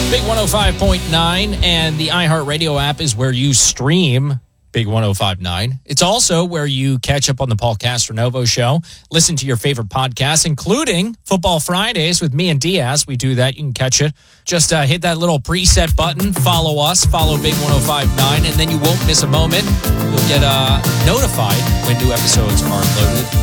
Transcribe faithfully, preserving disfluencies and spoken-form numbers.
Big one oh five point nine and the iHeartRadio app is where you stream Big one oh five point nine. It's also where you catch up on the Paul Castronovo Show, listen to your favorite podcasts, including Football Fridays with me and Diaz. We do that. You can catch it. Just uh, hit that little preset button, follow us, follow Big one oh five point nine, and then you won't miss a moment. You'll get uh, notified when new episodes are loaded.